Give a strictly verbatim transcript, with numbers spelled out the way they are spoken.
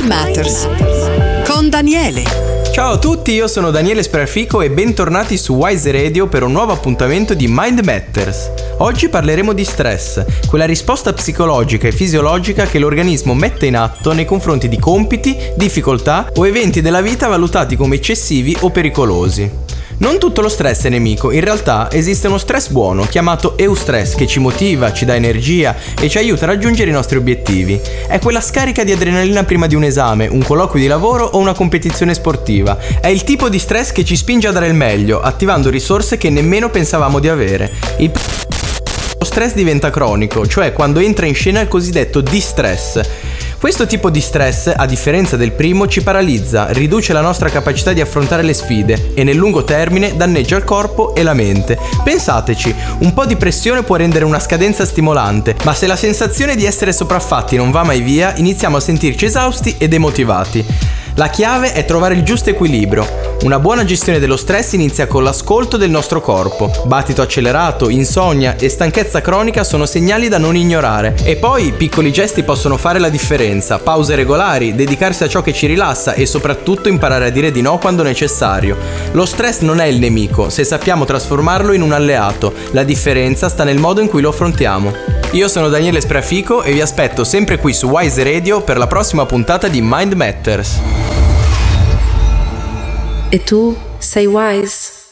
Matters con Daniele. Ciao a tutti, io sono Daniele Spreafico e bentornati su Wise Radio per un nuovo appuntamento di Mind Matters. Oggi parleremo di stress, quella risposta psicologica e fisiologica che l'organismo mette in atto nei confronti di compiti, difficoltà o eventi della vita valutati come eccessivi o pericolosi. Non tutto lo stress è nemico, in realtà esiste uno stress buono chiamato eustress che ci motiva, ci dà energia e ci aiuta a raggiungere i nostri obiettivi. È quella scarica di adrenalina prima di un esame, un colloquio di lavoro o una competizione sportiva. È il tipo di stress che ci spinge a dare il meglio, attivando risorse che nemmeno pensavamo di avere. Il Lo stress diventa cronico, cioè quando entra in scena il cosiddetto distress. Questo tipo di stress, a differenza del primo, ci paralizza, riduce la nostra capacità di affrontare le sfide e nel lungo termine danneggia il corpo e la mente. Pensateci, un po' di pressione può rendere una scadenza stimolante, ma se la sensazione di essere sopraffatti non va mai via, iniziamo a sentirci esausti e demotivati. La chiave è trovare il giusto equilibrio. Una buona gestione dello stress inizia con l'ascolto del nostro corpo. Battito accelerato, insonnia e stanchezza cronica sono segnali da non ignorare. E poi piccoli gesti possono fare la differenza. Pause regolari, dedicarsi a ciò che ci rilassa e soprattutto imparare a dire di no quando necessario. Lo stress non è il nemico, se sappiamo trasformarlo in un alleato. La differenza sta nel modo in cui lo affrontiamo. Io sono Daniele Spreafico e vi aspetto sempre qui su Wise Radio per la prossima puntata di Mind Matters. E tu sei wise?